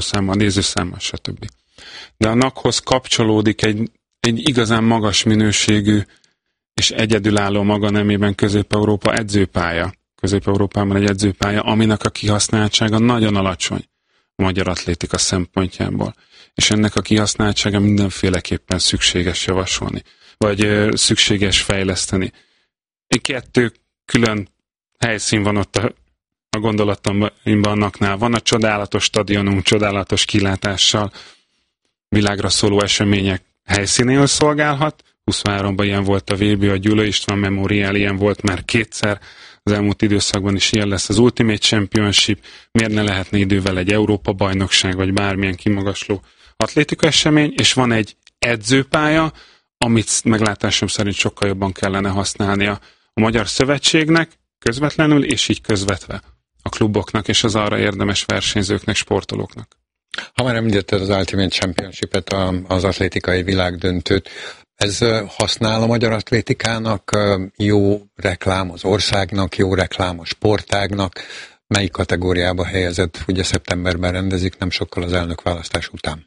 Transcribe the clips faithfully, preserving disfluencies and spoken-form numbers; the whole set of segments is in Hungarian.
számmal, nézőszámmal, stb. De a NAC-hoz kapcsolódik egy, egy igazán magas minőségű és egyedülálló maga nemében Közép-Európa edzőpálya. Közép-Európában egy edzőpálya, aminek a kihasználtsága nagyon alacsony a magyar atlétika szempontjából. És ennek a kihasználtsága mindenféleképpen szükséges javasolni, vagy ö, szükséges fejleszteni. Egy kettő külön helyszín van ott a, a gondolatomban annaknál. Van a csodálatos stadionunk, csodálatos kilátással, világra szóló események helyszínéül szolgálhat. huszonháromban ilyen volt a vé bé, a Gyula István Memorial, ilyen volt már kétszer, az elmúlt időszakban is ilyen lesz az Ultimate Championship, miért ne lehetne idővel egy Európa-bajnokság, vagy bármilyen kimagasló atlétika esemény, és van egy edzőpálya, amit meglátásom szerint sokkal jobban kellene használnia a Magyar Szövetségnek közvetlenül, és így közvetve a kluboknak és az arra érdemes versenyzőknek, sportolóknak. Ha már említetted az Ultimate Championship-et, az atlétikai világdöntőt, ez használ a magyar atlétikának, jó reklám az országnak, jó reklám a sportágnak? Melyik kategóriába helyezed? Ugye szeptemberben rendezik, nem sokkal az elnökválasztás után.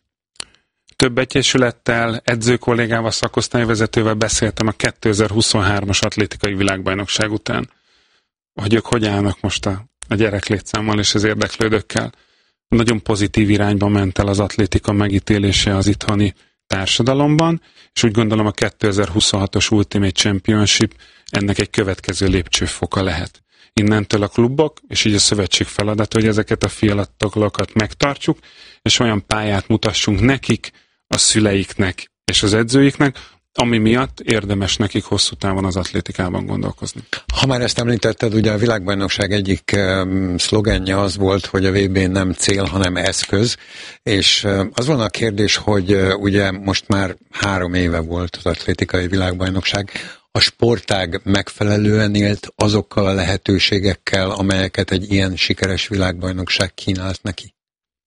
Több egyesülettel, edzőkollégával, szakosztályvezetővel beszéltem a kétezer-huszonhármas atlétikai világbajnokság után, hogy ők hogy állnak most a, a gyereklétszámmal és az érdeklődőkkel. Nagyon pozitív irányba ment el az atlétika megítélése az itthoni társadalomban, és úgy gondolom a kétezer-huszonhatos Ultimate Championship ennek egy következő lépcsőfoka lehet. Innentől a klubok, és így a szövetség feladata, hogy ezeket a fiatalokat megtartsuk, és olyan pályát mutassunk nekik, a szüleiknek és az edzőiknek, ami miatt érdemes nekik hosszú távon az atlétikában gondolkozni. Ha már ezt említetted, ugye a világbajnokság egyik um, szlogenje az volt, hogy a vé bé nem cél, hanem eszköz, és um, az volna a kérdés, hogy uh, ugye most már három éve volt az atlétikai világbajnokság, a sportág megfelelően élt azokkal a lehetőségekkel, amelyeket egy ilyen sikeres világbajnokság kínált neki?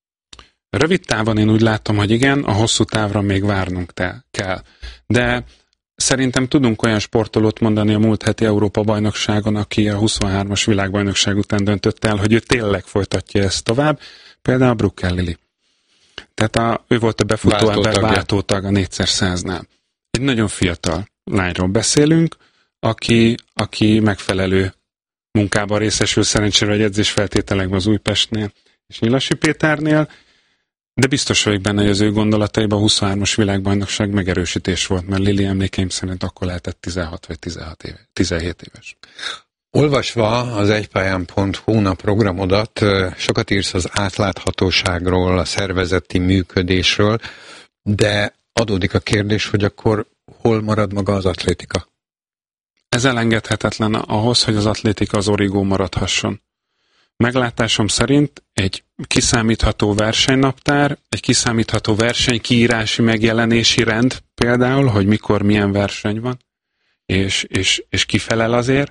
Rövid távon én úgy látom, hogy igen, a hosszú távra még várnunk te, kell. De szerintem tudunk olyan sportolót mondani a múlt heti Európa-bajnokságon, aki a huszonhármas világbajnokság után döntött el, hogy ő tényleg folytatja ezt tovább, például a Brooke Lily. Tehát a, ő volt a befutó ember váltótag a négyszer száznál. Egy nagyon fiatal lányról beszélünk, aki, aki megfelelő munkában részesül szerencsére egy edzésfeltételekben az Újpestnél és Nyilasi Péternél, de biztos vagyok benne, hogy az ő gondolataiban a huszonhármas világbajnokság megerősítés volt, mert Lili emlékeim szerint akkor lehetett tizenhat vagy tizenhat éve, tizenhét éves. Olvasva az egypályán pont hu programodat, sokat írsz az átláthatóságról, a szervezeti működésről, de adódik a kérdés, hogy akkor hol marad maga az atlétika? Ez elengedhetetlen ahhoz, hogy az atlétika az origó maradhasson. Meglátásom szerint egy kiszámítható versenynaptár, egy kiszámítható versenykiírási megjelenési rend például, hogy mikor milyen verseny van, és, és, és kifelel azért.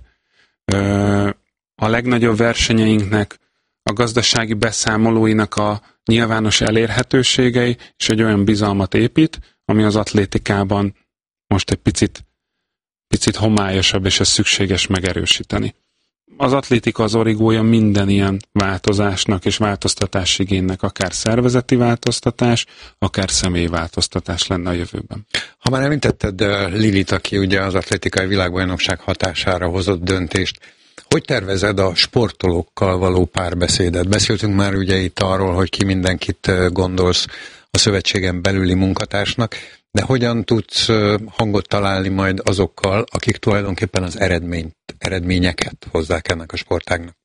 A legnagyobb versenyeinknek, a gazdasági beszámolóinak a nyilvános elérhetőségei, és egy olyan bizalmat épít, ami az atlétikában most egy picit, picit homályosabb, és ez szükséges megerősíteni. Az atlétika az origója minden ilyen változásnak és változtatási igénynek, akár szervezeti változtatás, akár személyi változtatás lenne a jövőben. Ha már említetted Lilit, aki ugye az atlétikai világbajnokság hatására hozott döntést, hogy tervezed a sportolókkal való párbeszédet? Beszéltünk már ugye itt arról, hogy ki mindenkit gondolsz a szövetségen belüli munkatársnak, de hogyan tudsz hangot találni majd azokkal, akik tulajdonképpen az eredményt, eredményeket hozzák ennek a sportágnak?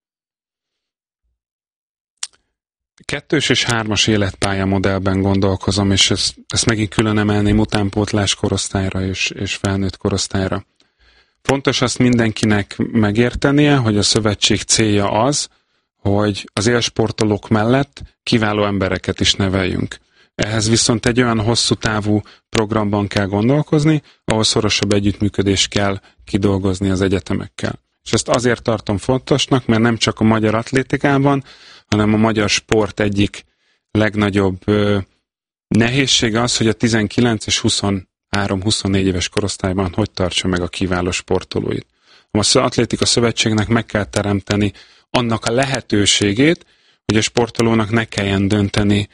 Kettős és hármas életpálya modellben gondolkozom, és ezt, ezt megint külön emelném utánpótlás korosztályra és, és felnőtt korosztályra. Fontos azt mindenkinek megértenie, hogy a szövetség célja az, hogy az élsportolók mellett kiváló embereket is neveljünk. Ehhez viszont egy olyan hosszú távú programban kell gondolkozni, ahol szorosabb együttműködést kell kidolgozni az egyetemekkel. És ezt azért tartom fontosnak, mert nem csak a magyar atlétikában, hanem a magyar sport egyik legnagyobb ö, nehézsége az, hogy a tizenkilenc és huszonhárom-huszonnégy éves korosztályban hogy tartsa meg a kiváló sportolóit. Az Atlétika Szövetségnek meg kell teremteni annak a lehetőségét, hogy a sportolónak ne kelljen dönteni